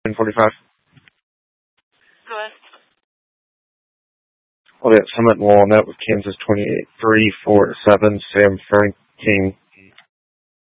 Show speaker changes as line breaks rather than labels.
1045.
Go ahead.
Well, that's Summit Walnut with Kansas 28-347, Sam Frank King.